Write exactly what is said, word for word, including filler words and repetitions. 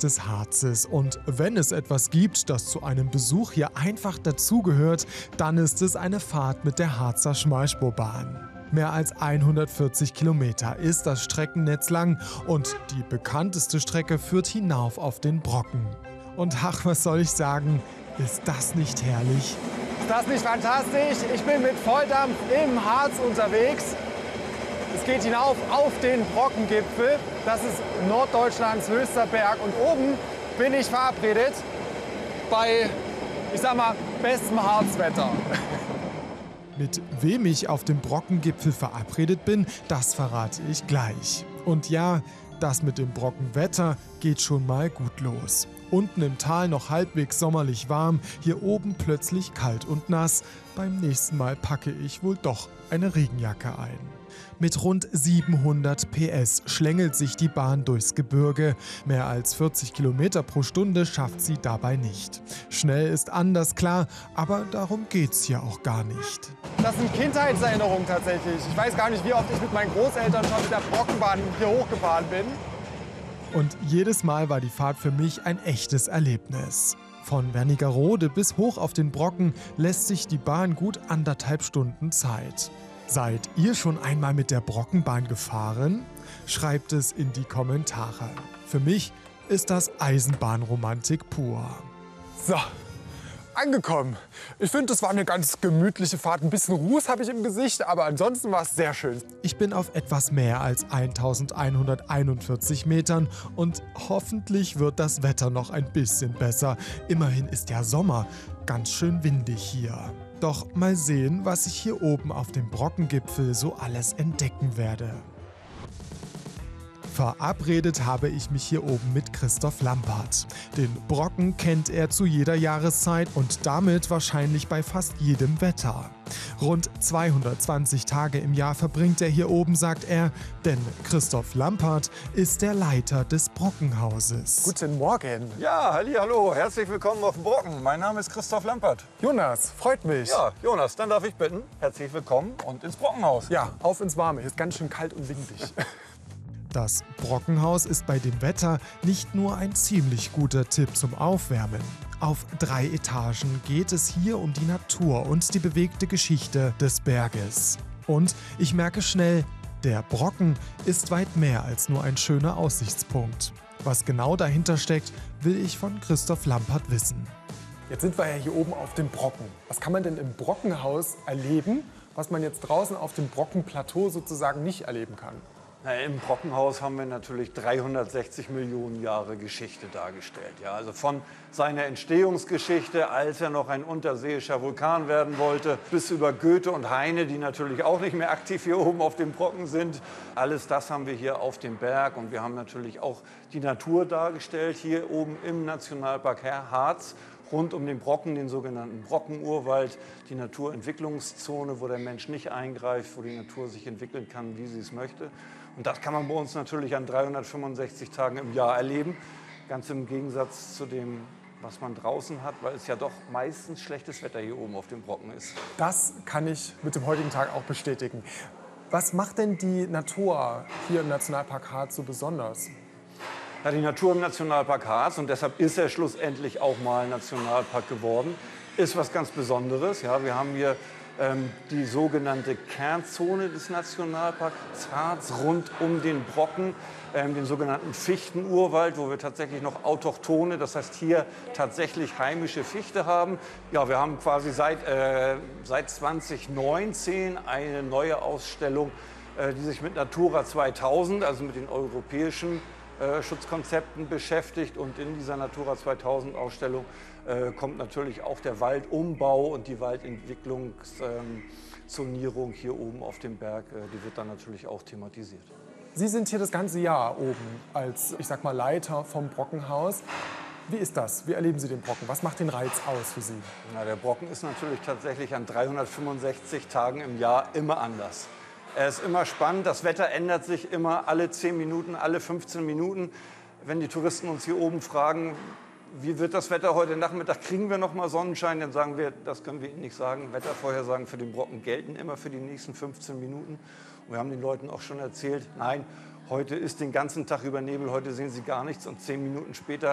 des Harzes. Und wenn es etwas gibt, das zu einem Besuch hier einfach dazugehört, dann ist es eine Fahrt mit der Harzer Schmalspurbahn. Mehr als hundertvierzig Kilometer ist das Streckennetz lang und die bekannteste Strecke führt hinauf auf den Brocken. Und ach, was soll ich sagen, ist das nicht herrlich? Ist das nicht fantastisch? Ich bin mit Volldampf im Harz unterwegs. Es geht hinauf auf den Brockengipfel. Das ist Norddeutschlands höchster Berg. Und oben bin ich verabredet bei, ich sag mal, bestem Harzwetter. Mit wem ich auf dem Brockengipfel verabredet bin, das verrate ich gleich. Und ja, das mit dem Brockenwetter geht schon mal gut los. Unten im Tal noch halbwegs sommerlich warm, hier oben plötzlich kalt und nass. Beim nächsten Mal packe ich wohl doch eine Regenjacke ein. Mit rund siebenhundert P S schlängelt sich die Bahn durchs Gebirge. Mehr als vierzig Kilometer pro Stunde schafft sie dabei nicht. Schnell ist anders, klar, aber darum geht's hier auch gar nicht. Das sind Kindheitserinnerungen tatsächlich. Ich weiß gar nicht, wie oft ich mit meinen Großeltern schon mit der Brockenbahn hier hochgefahren bin. Und jedes Mal war die Fahrt für mich ein echtes Erlebnis. Von Wernigerode bis hoch auf den Brocken lässt sich die Bahn gut anderthalb Stunden Zeit. Seid ihr schon einmal mit der Brockenbahn gefahren? Schreibt es in die Kommentare. Für mich ist das Eisenbahnromantik pur. So, angekommen. Ich finde, das war eine ganz gemütliche Fahrt. Ein bisschen Ruß habe ich im Gesicht, aber ansonsten war es sehr schön. Ich bin auf etwas mehr als eintausendeinhunderteinundvierzig Metern und hoffentlich wird das Wetter noch ein bisschen besser. Immerhin ist ja Sommer, ganz schön windig hier. Doch mal sehen, was ich hier oben auf dem Brockengipfel so alles entdecken werde. Verabredet habe ich mich hier oben mit Christoph Lampert. Den Brocken kennt er zu jeder Jahreszeit und damit wahrscheinlich bei fast jedem Wetter. Rund zweihundertzwanzig Tage im Jahr verbringt er hier oben, sagt er, denn Christoph Lampert ist der Leiter des Brockenhauses. Guten Morgen. Ja, halli, hallo, herzlich willkommen auf dem Brocken. Mein Name ist Christoph Lampert. Jonas, freut mich. Ja, Jonas, dann darf ich bitten, herzlich willkommen und ins Brockenhaus. Ja, auf ins Warme. Hier ist ganz schön kalt und windig. Das Brockenhaus ist bei dem Wetter nicht nur ein ziemlich guter Tipp zum Aufwärmen. Auf drei Etagen geht es hier um die Natur und die bewegte Geschichte des Berges. Und ich merke schnell, der Brocken ist weit mehr als nur ein schöner Aussichtspunkt. Was genau dahinter steckt, will ich von Christoph Lampert wissen. Jetzt sind wir ja hier oben auf dem Brocken. Was kann man denn im Brockenhaus erleben, was man jetzt draußen auf dem Brockenplateau sozusagen nicht erleben kann? Na, im Brockenhaus haben wir natürlich dreihundertsechzig Millionen Jahre Geschichte dargestellt. Ja, also von seiner Entstehungsgeschichte, als er noch ein unterseeischer Vulkan werden wollte, bis über Goethe und Heine, die natürlich auch nicht mehr aktiv hier oben auf dem Brocken sind. Alles das haben wir hier auf dem Berg. Und wir haben natürlich auch die Natur dargestellt, hier oben im Nationalpark Harz. Rund um den Brocken, den sogenannten Brockenurwald, die Naturentwicklungszone, wo der Mensch nicht eingreift, wo die Natur sich entwickeln kann, wie sie es möchte. Und das kann man bei uns natürlich an dreihundertfünfundsechzig Tagen im Jahr erleben. Ganz im Gegensatz zu dem, was man draußen hat, weil es ja doch meistens schlechtes Wetter hier oben auf dem Brocken ist. Das kann ich mit dem heutigen Tag auch bestätigen. Was macht denn die Natur hier im Nationalpark Harz so besonders? Ja, die Natur im Nationalpark Harz, und deshalb ist er schlussendlich auch mal Nationalpark geworden, ist was ganz Besonderes. Ja, wir haben hier ähm, die sogenannte Kernzone des Nationalparks Harz rund um den Brocken, ähm, den sogenannten Fichtenurwald, wo wir tatsächlich noch autochthone, das heißt hier tatsächlich heimische Fichte haben. Ja, wir haben quasi seit, äh, seit zweitausendneunzehn eine neue Ausstellung, äh, die sich mit Natura zweitausend, also mit den europäischen Schutzkonzepten beschäftigt, und in dieser Natura zweitausend Ausstellung äh, kommt natürlich auch der Waldumbau und die Waldentwicklungszonierung ähm, hier oben auf dem Berg, äh, die wird dann natürlich auch thematisiert. Sie sind hier das ganze Jahr oben als, ich sag mal, Leiter vom Brockenhaus. Wie ist das? Wie erleben Sie den Brocken? Was macht den Reiz aus für Sie? Na, der Brocken ist natürlich tatsächlich an dreihundertfünfundsechzig Tagen im Jahr immer anders. Er ist immer spannend, das Wetter ändert sich immer alle zehn Minuten, alle fünfzehn Minuten. Wenn die Touristen uns hier oben fragen, wie wird das Wetter heute Nachmittag, kriegen wir noch mal Sonnenschein, dann sagen wir, das können wir Ihnen nicht sagen. Wettervorhersagen für den Brocken gelten immer für die nächsten fünfzehn Minuten. Und wir haben den Leuten auch schon erzählt, nein, heute ist den ganzen Tag über Nebel, heute sehen Sie gar nichts, und zehn Minuten später